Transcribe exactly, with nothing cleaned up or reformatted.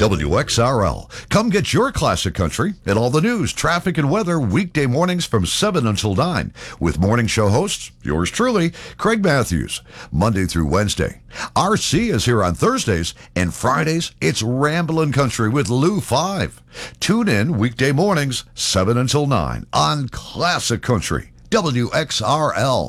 W X R L. Come get your classic country and all the news, traffic, and weather weekday mornings from seven until nine with morning show hosts, yours truly, Craig Matthews, Monday through Wednesday. R C is here on Thursdays, and Fridays, it's Ramblin' Country with Lou five. Tune in weekday mornings, seven until nine on Classic Country, W X R L.